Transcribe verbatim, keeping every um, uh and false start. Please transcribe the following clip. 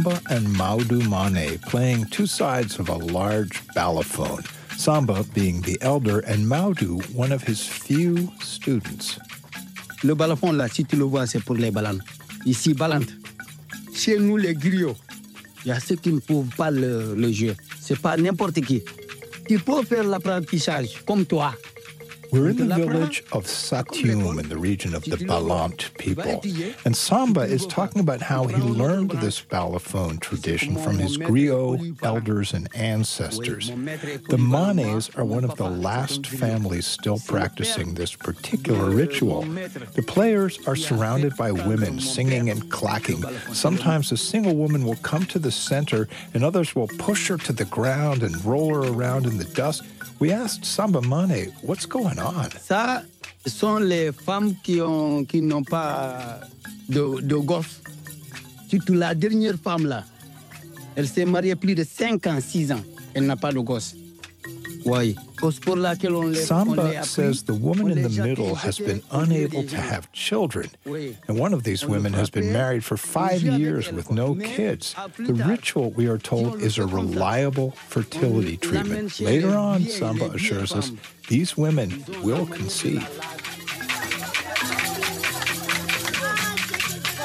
Samba and Maodo Mane playing two sides of a large balafon, Samba being the elder and Maodo one of his few students. Le balafon là, si tu le vois, c'est pour les balantes. Ici, balante. Chez nous, les griots, il y a ceux qui ne peuvent pas le, le jeu. C'est pas n'importe qui. Tu peux faire l'apprentissage comme toi. We're in the village of Satyum in the region of the Balant people, and Samba is talking about how he learned this balafon tradition from his griot elders and ancestors. The Manes are one of the last families still practicing this particular ritual. The players are surrounded by women singing and clacking. Sometimes a single woman will come to the center, and others will push her to the ground and roll her around in the dust. We asked Samba Mane, what's going on? Ça, ce sont les femmes qui ont, qui n'ont pas de, de gosses. Surtout la dernière femme là, elle s'est mariée plus de cinq ans, six ans. Elle n'a pas de gosse. Oui. Samba says the woman in the middle has been unable to have children, and one of these women has been married for five years with no kids. The ritual, we are told, is a reliable fertility treatment. Later on, Samba assures us, these women will conceive.